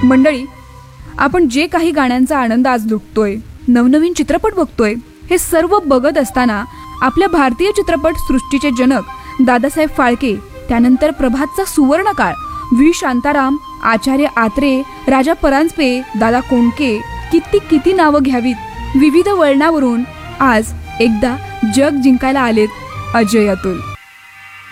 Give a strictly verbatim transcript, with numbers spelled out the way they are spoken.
मंडळी, आपण जे काही गाण्यांचा आनंद आज लुटतोय, नवनवीन चित्रपट बघतोय, हे सर्व बघत असताना आपल्या भारतीय चित्रपट सृष्टीचे जनक दादासाहेब फाळके, त्यानंतर प्रभातचा सुवर्णकाळ, व्ही शांताराम, आचार्य आत्रे, राजा परांजपे, दादा कोंडके, किती किती नावं घ्यावीत, विविध वळणावरून आज एकदा जग जिंकायला आलेत अजय अतुल.